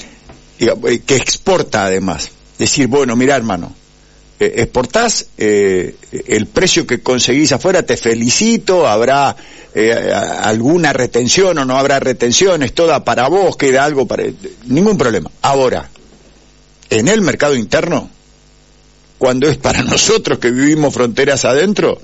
que exporta además. Decir, bueno, mirá, hermano, exportás, el precio que conseguís afuera, te felicito, habrá alguna retención o no habrá retención, es toda para vos, queda algo para... Ningún problema. Ahora, en el mercado interno, cuando es para nosotros que vivimos fronteras adentro,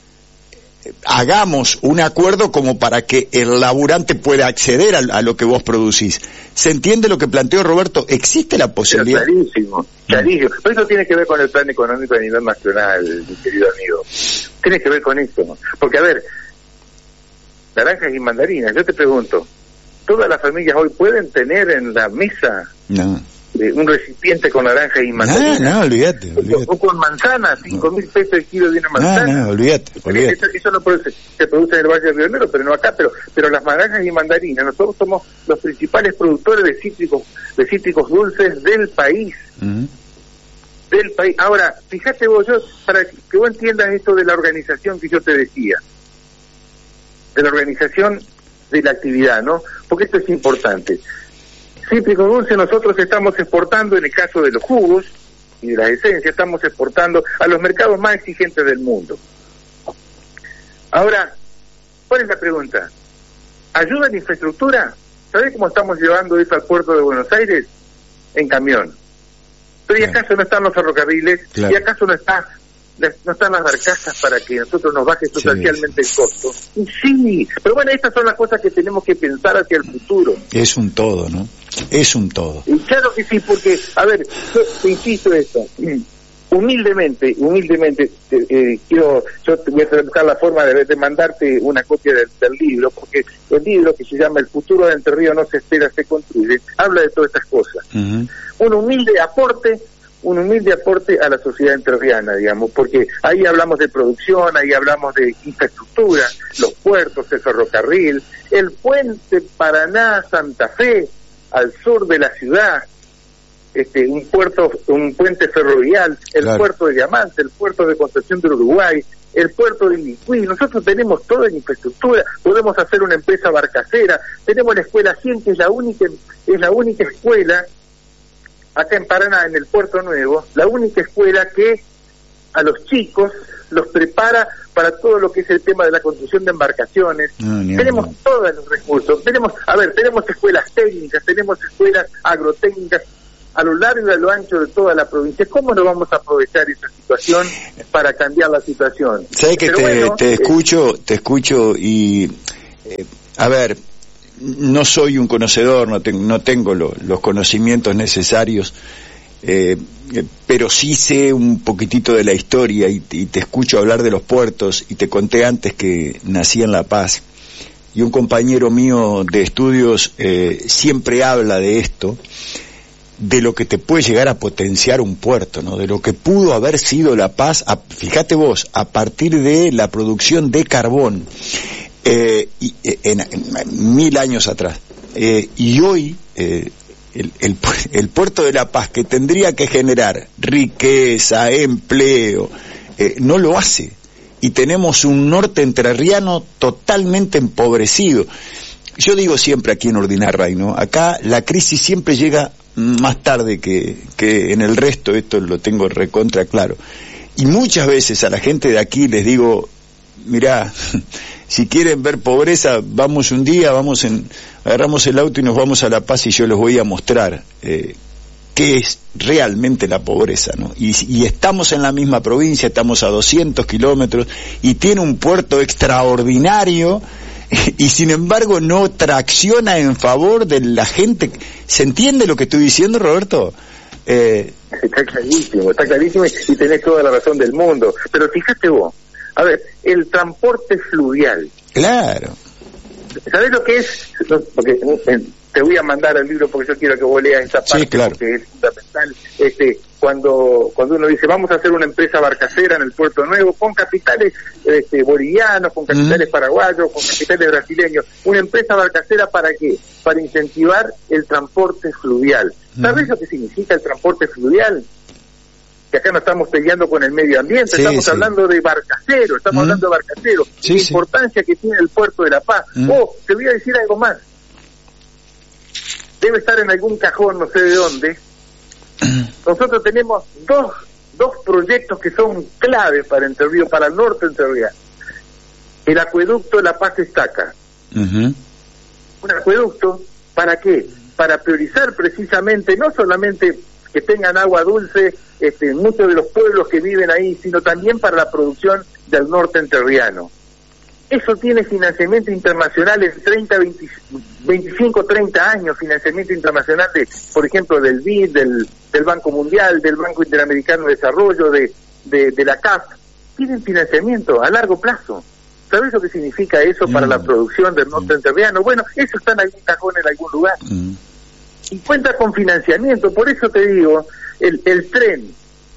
hagamos un acuerdo como para que el laburante pueda acceder a lo que vos producís. ¿Se entiende lo que planteó Roberto? ¿Existe la posibilidad? Clarísimo. Pero eso tiene que ver con el plan económico a nivel nacional, mi querido amigo. Tiene que ver con eso. Porque, a ver, naranjas y mandarinas, yo te pregunto, ¿todas las familias hoy pueden tener en la mesa... No. Un recipiente con naranja y mandarina? No, olvídate. O con manzana, 5.000 pesos el kilo de una manzana. No, olvídate. Eso no se produce en el Valle de Río Negro, pero no acá. Pero las naranjas y mandarinas, nosotros somos los principales productores de cítricos dulces del país. Uh-huh. Del país. Ahora, fíjate vos, para que vos entiendas esto de la organización que yo te decía, de la organización de la actividad, ¿no? Porque esto es importante. Cítrico dulce nosotros estamos exportando, en el caso de los jugos y de las esencias, estamos exportando a los mercados más exigentes del mundo. Ahora, ¿cuál es la pregunta? ¿Ayuda la infraestructura? ¿Sabés cómo estamos llevando eso al puerto de Buenos Aires? En camión. Pero ¿y acaso no están los ferrocarriles? Claro. ¿Y acaso no están las barcazas para que nosotros nos baje sustancialmente el costo? Sí, pero bueno, estas son las cosas que tenemos que pensar hacia el futuro. Es un todo, ¿no? Es un todo. Y claro que sí, porque, a ver, yo te insisto esto, humildemente, yo te voy a buscar la forma de mandarte una copia del libro, porque el libro que se llama El futuro de Entre Ríos no se espera, se construye, habla de todas estas cosas. Uh-huh. Un humilde aporte a la sociedad entrerriana, digamos, porque ahí hablamos de producción, ahí hablamos de infraestructura, los puertos, el ferrocarril, el puente Paraná-Santa Fe, al sur de la ciudad, un puente ferrovial, el claro. Puerto de Diamante, el puerto de Concepción del Uruguay, el puerto de Licuí. Nosotros tenemos toda la infraestructura, podemos hacer una empresa barcacera, tenemos la escuela 100, que es la única escuela acá en Paraná, en el Puerto Nuevo, la única escuela que a los chicos, los prepara para todo lo que es el tema de la construcción de embarcaciones. Tenemos todos los recursos, tenemos escuelas técnicas, tenemos escuelas agrotécnicas a lo largo y a lo ancho de toda la provincia. ¿Cómo no vamos a aprovechar esa situación para cambiar la situación? ¿Sabes que te escucho y a ver, no soy un conocedor, no tengo los conocimientos necesarios, pero sí sé un poquitito de la historia y te escucho hablar de los puertos, y te conté antes que nací en La Paz, y un compañero mío de estudios siempre habla de esto, de lo que te puede llegar a potenciar un puerto, ¿no? De lo que pudo haber sido La Paz, fíjate vos, a partir de la producción de carbón, en 1000 años atrás, y hoy el puerto de La Paz, que tendría que generar riqueza, empleo, no lo hace, y tenemos un norte entrerriano totalmente empobrecido. Yo digo siempre aquí en Ordinarray, ¿no? Acá la crisis siempre llega más tarde que en el resto, esto lo tengo recontra claro. Y muchas veces a la gente de aquí les digo, mirá, si quieren ver pobreza, vamos un día, agarramos el auto y nos vamos a La Paz, y yo les voy a mostrar qué es realmente la pobreza, ¿no? Y estamos en la misma provincia, estamos a 200 kilómetros, y tiene un puerto extraordinario, y sin embargo no tracciona en favor de la gente. ¿Se entiende lo que estoy diciendo, Roberto? Está clarísimo y tenés toda la razón del mundo. Pero fíjate vos, a ver, el transporte fluvial. Claro. ¿Sabés lo que es? Porque te voy a mandar el libro porque yo quiero que vos leas esta parte, sí, claro, porque es fundamental. Cuando uno dice vamos a hacer una empresa barcacera en el Puerto Nuevo con capitales bolivianos, con capitales paraguayos, con capitales brasileños, una empresa barcacera, ¿para qué? Para incentivar el transporte fluvial. ¿Sabés lo que significa el transporte fluvial? Que acá no estamos peleando con el medio ambiente, sí, estamos hablando de barcacero, hablando de barcacero, la importancia que tiene el puerto de La Paz. Te voy a decir algo más. Debe estar en algún cajón, no sé de dónde. Nosotros tenemos dos proyectos que son claves para Entre Ríos, para el norte de Entre Ríos. El acueducto La Paz Estaca. Un acueducto, ¿para qué? Para priorizar precisamente, no solamente que tengan agua dulce muchos de los pueblos que viven ahí, sino también para la producción del norte entrerriano. Eso tiene financiamiento internacional en 25, 30 años, financiamiento internacional por ejemplo, del BID, del Banco Mundial, del Banco Interamericano de Desarrollo, de la CAF. Tienen financiamiento a largo plazo. ¿Sabes lo que significa eso para la producción del norte entrerriano? Bueno, eso está en algún cajón, en algún lugar. Y cuenta con financiamiento, por eso te digo, el tren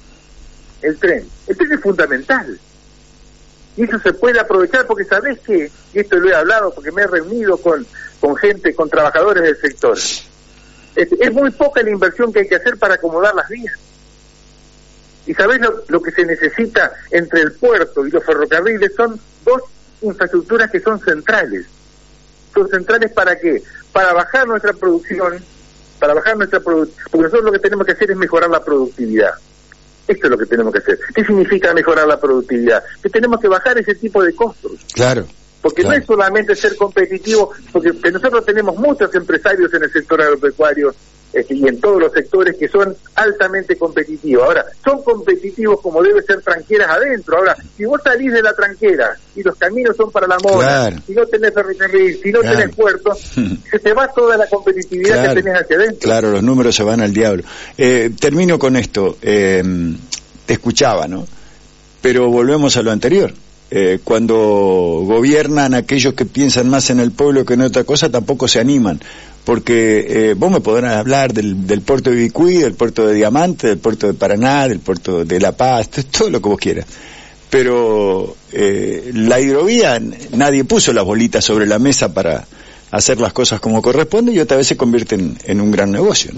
es fundamental. Y eso se puede aprovechar porque sabés que, y esto lo he hablado porque me he reunido con gente, con trabajadores del sector, es muy poca la inversión que hay que hacer para acomodar las vías. Y sabés lo que se necesita entre el puerto y los ferrocarriles son dos infraestructuras que son centrales. ¿Son centrales para qué? Para bajar nuestra producción, porque nosotros lo que tenemos que hacer es mejorar la productividad. Esto es lo que tenemos que hacer. ¿Qué significa mejorar la productividad? Que tenemos que bajar ese tipo de costos. Claro. Porque no es solamente ser competitivo, porque nosotros tenemos muchos empresarios en el sector agropecuario y en todos los sectores que son altamente competitivos. Ahora, son competitivos como debe ser tranqueras adentro. Ahora, si vos salís de la tranquera y los caminos son para la moda, claro, si no tenés ferrocarril, si no tenés puerto, se te va toda la competitividad que tenés hacia adentro. Claro, los números se van al diablo. Termino con esto. Te escuchaba, ¿no? Pero volvemos a lo anterior. Cuando gobiernan aquellos que piensan más en el pueblo que en otra cosa, tampoco se animan. Porque vos me podrás hablar del puerto de Vicuí, del puerto de Diamante, del puerto de Paraná, del puerto de La Paz, todo lo que vos quieras. Pero la hidrovía, nadie puso las bolitas sobre la mesa para hacer las cosas como corresponde, y otra vez se convierte en un gran negocio, ¿no?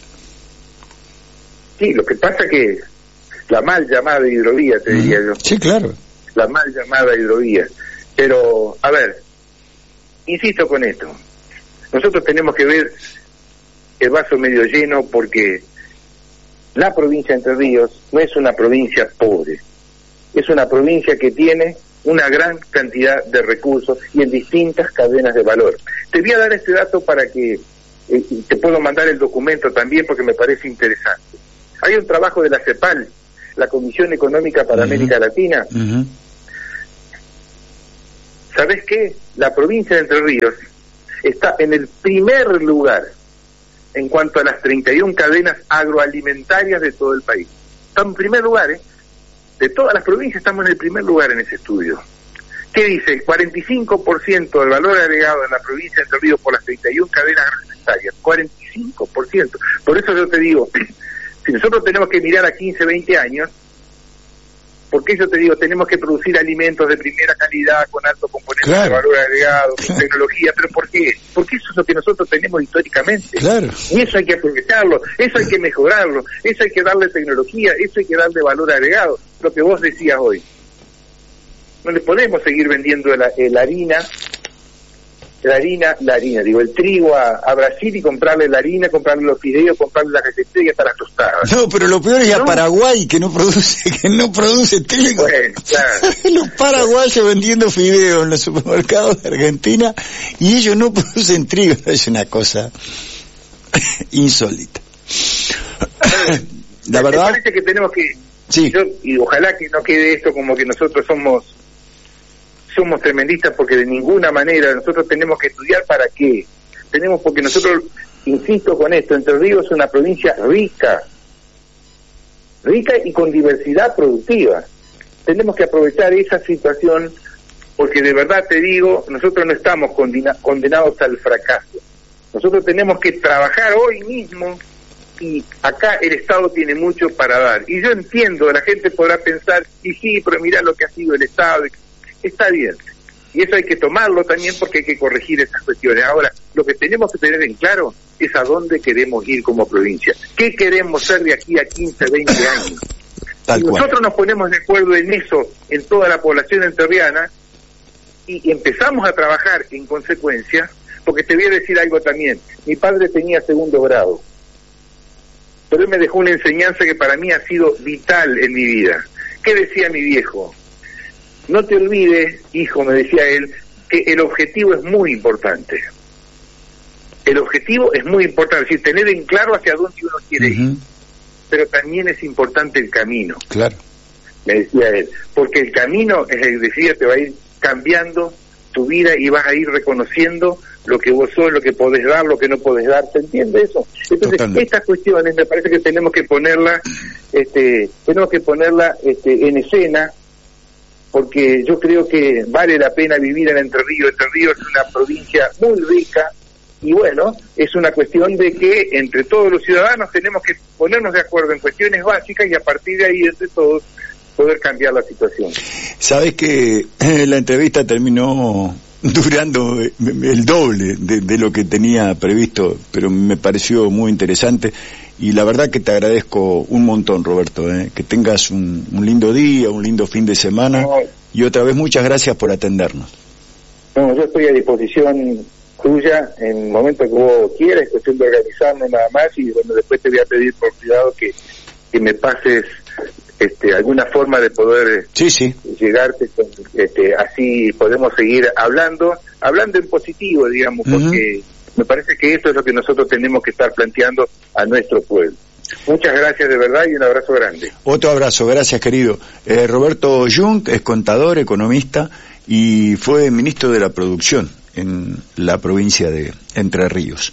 Sí, lo que pasa que la mal llamada hidrovía, te diría yo. Sí, claro. La mal llamada hidrovía. Pero, a ver, insisto con esto. Nosotros tenemos que ver el vaso medio lleno, porque la provincia de Entre Ríos no es una provincia pobre, es una provincia que tiene una gran cantidad de recursos y en distintas cadenas de valor. Te voy a dar este dato para que te puedo mandar el documento también porque me parece interesante. Hay un trabajo de la CEPAL, la Comisión Económica para América Latina. ¿Sabes qué? La provincia de Entre Ríos está en el primer lugar en cuanto a las 31 cadenas agroalimentarias de todo el país. Estamos en primer lugar, ¿eh? De todas las provincias estamos en el primer lugar en ese estudio. ¿Qué dice? El 45% del valor agregado en la provincia de Entre Ríos por las 31 cadenas agroalimentarias. 45%. Por eso yo te digo, si nosotros tenemos que mirar a 15, 20 años, porque yo te digo, tenemos que producir alimentos de primera calidad, con alto componente de valor agregado, con tecnología, ¿pero por qué? Porque eso es lo que nosotros tenemos históricamente. Y eso hay que aprovecharlo, eso hay que mejorarlo, eso hay que darle tecnología, eso hay que darle valor agregado, lo que vos decías hoy. No le podemos seguir vendiendo el trigo a Brasil y comprarle la harina, comprarle los fideos, comprarle la galletera y hasta las tostadas. No, pero lo peor es a Paraguay, que no produce trigo. Bueno, claro. Los paraguayos vendiendo fideos en los supermercados de Argentina y ellos no producen trigo. Es una cosa insólita. La verdad. Me parece que tenemos que... Sí. Y ojalá que no quede esto como que nosotros somos tremendistas, porque de ninguna manera. Nosotros tenemos que estudiar para qué. Porque nosotros, insisto con esto, Entre Ríos es una provincia rica y con diversidad productiva. Tenemos que aprovechar esa situación, porque de verdad te digo, nosotros no estamos condenados al fracaso. Nosotros tenemos que trabajar hoy mismo, y acá el Estado tiene mucho para dar. Y yo entiendo, la gente podrá pensar, y sí, pero mirá lo que ha sido el Estado. Está bien, y eso hay que tomarlo también, porque hay que corregir esas cuestiones. Ahora, lo que tenemos que tener en claro es a dónde queremos ir como provincia, qué queremos ser de aquí a 15, 20 años. Si nosotros nos ponemos de acuerdo en eso, en toda la población entrerriana, y empezamos a trabajar en consecuencia, porque te voy a decir algo también, mi padre tenía 2º grado, pero él me dejó una enseñanza que para mí ha sido vital en mi vida. ¿Qué decía mi viejo? No te olvides, hijo, me decía él, que el objetivo es muy importante. El objetivo es muy importante, es decir, tener en claro hacia dónde uno quiere ir. Pero también es importante el camino. Claro. Me decía él, porque el camino, es decir, te va a ir cambiando tu vida y vas a ir reconociendo lo que vos sos, lo que podés dar, lo que no podés dar. ¿Se entiende eso? Entonces, totalmente. Estas cuestiones me parece que tenemos que ponerla, en escena, porque yo creo que vale la pena vivir en Entre Ríos. Entre Ríos es una provincia muy rica, y bueno, es una cuestión de que entre todos los ciudadanos tenemos que ponernos de acuerdo en cuestiones básicas y a partir de ahí, entre todos, poder cambiar la situación. Sabes que la entrevista terminó durando el doble de lo que tenía previsto, pero me pareció muy interesante. Y la verdad que te agradezco un montón, Roberto, que tengas un lindo día, un lindo fin de semana, y otra vez muchas gracias por atendernos. No, yo estoy a disposición tuya en el momento que vos quieras, es cuestión de organizarme nada más, y bueno, después te voy a pedir por cuidado que me pases alguna forma de poder llegarte, así podemos seguir hablando en positivo, digamos, porque me parece que esto es lo que nosotros tenemos que estar planteando a nuestro pueblo. Muchas gracias de verdad y un abrazo grande. Otro abrazo, gracias querido. Roberto Jung es contador, economista y fue ministro de la Producción en la provincia de Entre Ríos.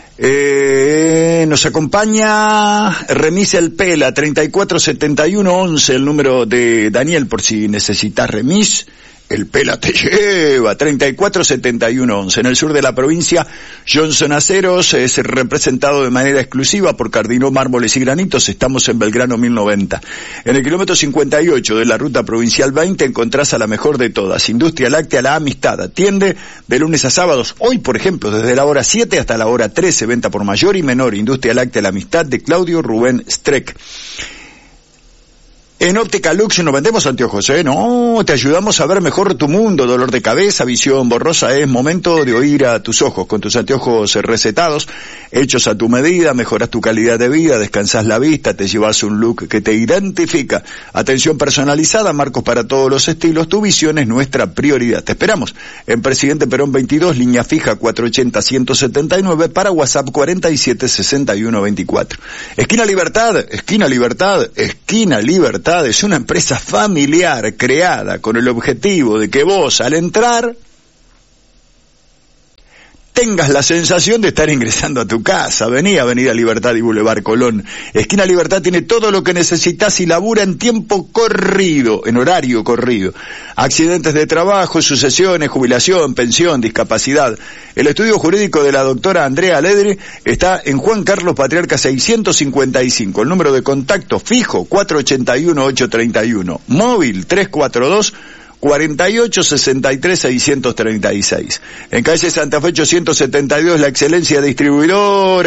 Nos acompaña Remis El Pela, 347111, el número de Daniel por si necesitas remis. El Pela te lleva, 347111. En el sur de la provincia, Johnson Aceros es representado de manera exclusiva por Cardinó Mármoles y Granitos. Estamos en Belgrano 1090. En el kilómetro 58 de la ruta provincial 20 encontrás a la mejor de todas, Industria Láctea La Amistad. Atiende de lunes a sábados. Hoy, por ejemplo, desde la hora 7 hasta la hora 13, venta por mayor y menor. Industria Láctea La Amistad de Claudio Rubén Streck. En Óptica Lux nos vendemos anteojos, No, te ayudamos a ver mejor tu mundo, dolor de cabeza, visión borrosa, es momento de oír a tus ojos con tus anteojos recetados. hechos a tu medida, mejoras tu calidad de vida, descansas la vista, te llevas un look que te identifica. Atención personalizada, marcos para todos los estilos, tu visión es nuestra prioridad. Te esperamos en Presidente Perón 22, línea fija 480-179, para WhatsApp 476124. Esquina Libertad, Esquina Libertad, Esquina Libertad es una empresa familiar creada con el objetivo de que vos, al entrar, tengas la sensación de estar ingresando a tu casa. Vení a Avenida Libertad y Boulevard Colón. Esquina Libertad tiene todo lo que necesitas y labura en tiempo corrido, en horario corrido. Accidentes de trabajo, sucesiones, jubilación, pensión, discapacidad. El estudio jurídico de la doctora Andrea Aledri está en Juan Carlos Patriarca 655. El número de contacto fijo 481-831. Móvil 342 4863-636. En calle Santa Fe 872, la excelencia distribuidora.